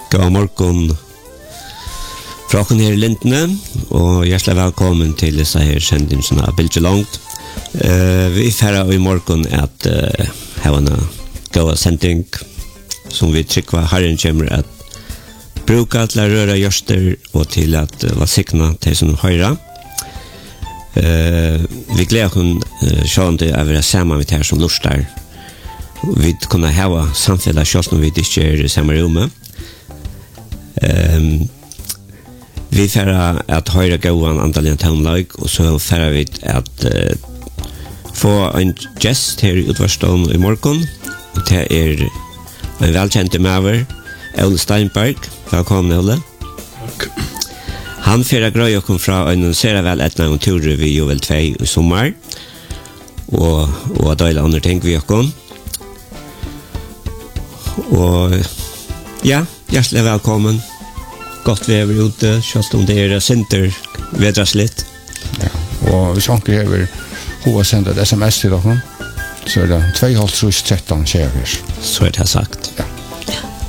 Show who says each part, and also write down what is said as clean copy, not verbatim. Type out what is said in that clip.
Speaker 1: God morgon fra oss her i Lindene, og hjertelig velkommen til disse her sendingene av Bilge Langt. Vi færre i morgen at ha en god sending som vi trykker Herren kommer at bruke til å røre gjørster og til at valsikne til som høyre. Vi gleder oss sånn til å være sammen med her som luster. Vi kunne ha samfunnet selv når vi ikke er i samme rommet. Vi færre at høyre gåen antall tonelag, og så færre vi at få en gest her i utvarstånd i morgen. Det er en velkjent maver, Ole Steinberg. Velkommen, Ole.
Speaker 2: Takk.
Speaker 1: Han færre grøy og kom fra og annonserer vel et eller annet turer vi jo vel 2 i sommer, og døyler andre ting vi kom. Og ja, hjertelig velkommen. Godt vi er ute, selv om det er sinter vedras litt.
Speaker 2: Ja, og hvis anker her vil hova sende et sms til dere, så er det 2,5-13 kjæres.
Speaker 1: Så er det sagt.
Speaker 2: Ja.